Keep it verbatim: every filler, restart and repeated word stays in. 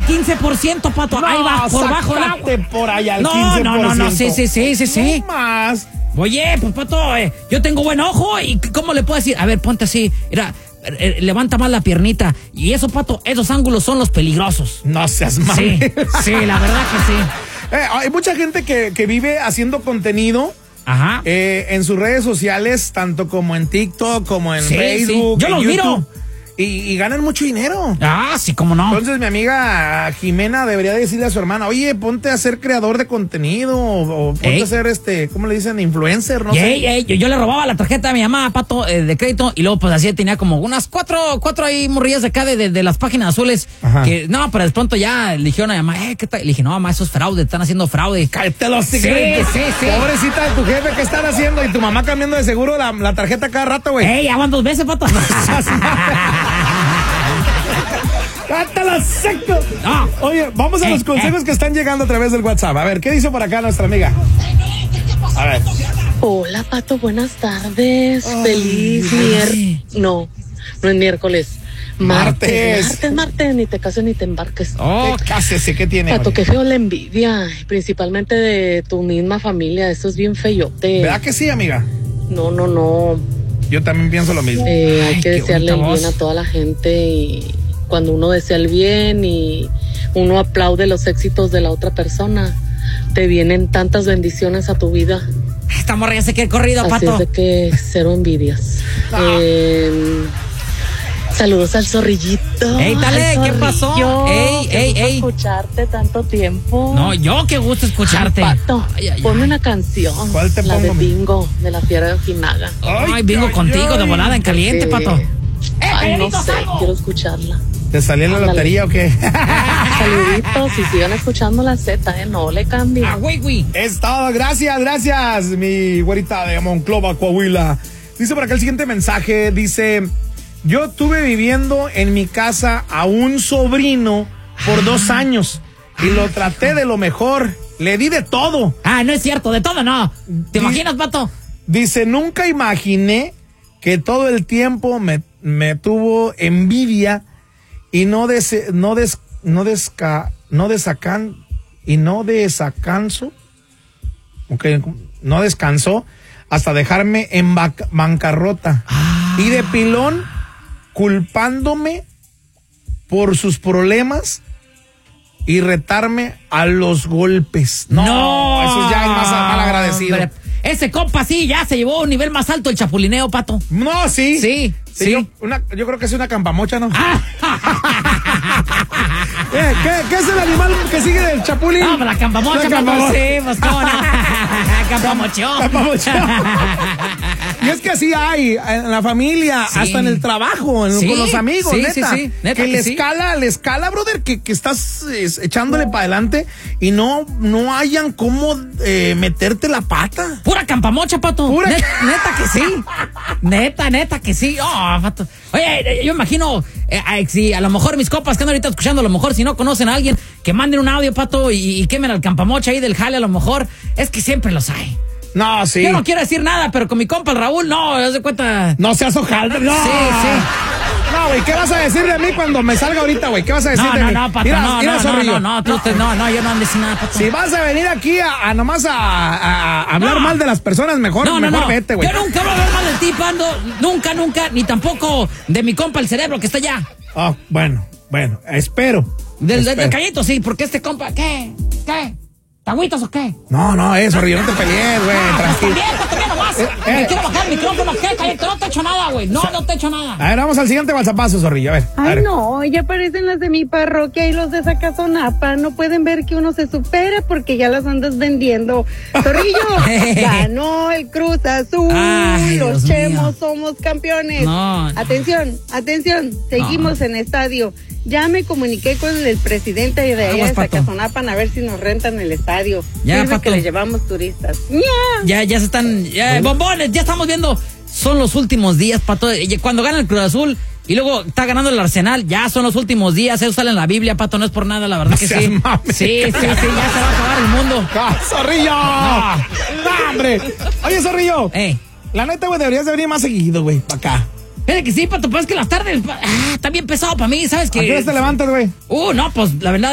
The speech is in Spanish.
quince por ciento, Pato. No, ahí va, por bajo el agua. por allá al no, quince por ciento. No, no, no, sí, sí, sí, sí, sí. No más. Oye, pues, Pato, eh, yo tengo buen ojo y ¿cómo le puedo decir? A ver, ponte así, mira, eh, levanta más la piernita. Y eso, Pato, esos ángulos son los peligrosos. No seas mal. Sí, sí, la verdad que sí. Eh, hay mucha gente que, que vive haciendo contenido. Ajá. Eh, en sus redes sociales, tanto como en TikTok, como en sí, Facebook. Sí. Yo en los YouTube, miro. Y, y ganan mucho dinero. Ah, sí, cómo no. Entonces mi amiga Jimena debería decirle a su hermana, oye, ponte a ser creador de contenido o, o ponte ¿Eh? a ser este, ¿cómo le dicen? Influencer, no y sé. Ey, ey, yo, yo le robaba la tarjeta a mi mamá, Pato, eh, de crédito, y luego pues así tenía como unas cuatro, cuatro ahí morrillas de acá de, de, de las páginas azules. Ajá. Que no, pero de pronto ya le dijeron a mi mamá, eh, ¿qué tal? Le dije, no, mamá, eso es fraude, están haciendo fraude. Cállate los Sí, secretos. sí, sí. Pobrecita de tu jefe, ¿qué están haciendo? Y tu mamá cambiando de seguro la, la tarjeta cada rato, güey. Ey, ya van dos veces, Pato. ¡Cátala seco! No. Oye, vamos a Eh, los consejos eh. que están llegando a través del WhatsApp. A ver, ¿qué dice por acá nuestra amiga? A ver. Hola, Pato, buenas tardes. Ay, Feliz miércoles. No, no es miércoles. Martes. Martes. Martes, martes, ni te cases ni te embarques. Oh, Cásese, ¿qué tiene? Pato, María? qué feo la envidia, principalmente de tu misma familia. Eso es bien feyote. ¿Verdad que sí, amiga? No, no, no. Yo también pienso lo mismo. Eh, hay Ay, que qué desearle el bonita bien voz. a toda la gente y cuando uno desea el bien y uno aplaude los éxitos de la otra persona, te vienen tantas bendiciones a tu vida. esta morra ya se quiere corrido, Así Pato. es de que cero envidias. Ah. Eh, saludos al zorrillito. Ey, dale, al ¿qué pasó? zorrillo. Ey, Qué ey, gusto ey. escucharte tanto tiempo. No, yo qué gusto escucharte. Ay, Pato, Ay, ay, ponme ay. una canción. ¿Cuál te La pongo, de mi? Bingo, de la Fiera de Ojinaga. Ay, vengo ay, contigo ay. de volada en caliente, Porque- Pato. ¡Eh, Ay, no Calladito, sé, salgo! quiero escucharla. ¿Te salió en la Ándale. lotería o qué? Saluditos y sigan escuchando la Z, ¿eh? No le cambien. Ah, güey, güey. Es todo, gracias, gracias, mi güerita de Monclova, Coahuila. Dice por acá el siguiente mensaje, dice, yo estuve viviendo en mi casa a un sobrino por dos años y lo traté de lo mejor, le di de todo. Ah, no es cierto, de todo no. ¿Te Di- imaginas, Pato? Dice, nunca imaginé que todo el tiempo me, me tuvo envidia y no des, no des, no desca, no desacan, y no desacanso, okay, no descansó hasta dejarme en bac- bancarrota Ah. y de pilón culpándome por sus problemas y retarme a los golpes. No, eso ya es más mal agradecido. Hombre, ese compa sí ya se llevó a un nivel más alto el chapulineo, Pato. No, sí. Sí, sí. Yo, una, yo creo que es una campamocha, ¿no? Ah. Eh, ¿qué, ¿Qué es el animal que sigue del chapulín? No, pues la campamocha, La Pato. campamocha. Sí, pues cómo no. Campamochó. Campamocha. Y es que así hay en la familia, Sí. hasta en el trabajo, en- Sí, con los amigos, sí, neta. sí, sí, neta que que le sí. escala, le escala, brother, que, que estás eh, echándole para adelante y no, no hayan cómo eh, meterte la pata. Pura campamocha, Pato. Pura- Net- neta que sí. Neta, neta que sí. Oh, Pato. Oye, yo imagino, eh, eh, si a lo mejor mis copas que andan ahorita escuchando, a lo mejor si no conocen a alguien, que manden un audio, Pato, y, y quemen al campamocha ahí del jale, a lo mejor. Es que siempre los hay. No, sí. Yo no quiero decir nada, pero con mi compa el Raúl, no, haz de cuenta. No seas hojaldre, no. Sí, sí. No, güey, ¿qué vas a decir de mí cuando me salga ahorita, güey? ¿Qué vas a decir No, de no, mí? no, Pato, Mira, no, mira, no, no, zorrillo. no, no, tú, usted- no, no, yo no ando sin nada, Pato. Si vas a venir aquí a, a nomás a, a- a hablar No. mal de las personas, mejor, No, no, mejor no. vete, güey. Yo nunca voy a hablar mal de ti, Pando. Nunca, nunca, ni tampoco de mi compa el cerebro que está allá. Ah, bueno, bueno, espero. Del, del, espero. del Callito, sí, porque este compa, ¿qué? ¿Qué? ¿Te agüitas o qué? No, no, eso, Río, no te pelees, güey, Ah, pues tranquilo. también, pues también nomás. Eh, Me eh. quiero bajar el micrófono, ¿qué? Callito, no te he hecho nada, güey. No, no te he hecho nada. A ver, vamos al siguiente WhatsAppazo, Zorrillo, a ver. a Ay, ver. no, ya parecen las de mi parroquia y los de Zacazonapa. No pueden ver que uno se supera porque ya las andas vendiendo. Zorrillo, ganó el Cruz Azul. Ay, los Dios chemos mío. somos campeones. No, no. Atención, atención, seguimos en estadio. Ya me comuniqué con el presidente de allá Aguas, de Pato. Zacazonapan a ver si nos rentan el estadio. Ya, Sirve Pato. que le llevamos turistas. ¡Ña! Ya, ya se están, ya, bombones, ya estamos viendo. Son los últimos días, Pato. Y cuando gana el Cruz Azul y luego está ganando el Arsenal, ya son los últimos días. Eso sale en la Biblia, Pato, no es por nada, la verdad No que seas sí. mame. Sí, sí, sí, ya se va a acabar el mundo. ¡Ah, Zorrillo! No. No, hombre. Oye, Zorrillo, Eh. la neta, güey, deberías de venir más seguido, güey, para acá. Fíjate que sí, Pato, pues es que las tardes ah, está bien pesado para mí, ¿sabes ¿A qué qué? hora te levantas, güey? Uh, no, pues la verdad.